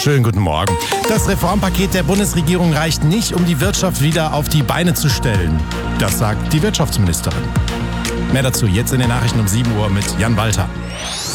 Schönen guten Morgen. Das Reformpaket der Bundesregierung reicht nicht, um die Wirtschaft wieder auf die Beine zu stellen. Das sagt die Wirtschaftsministerin. Mehr dazu jetzt in den Nachrichten um 7 Uhr mit Jan Walter.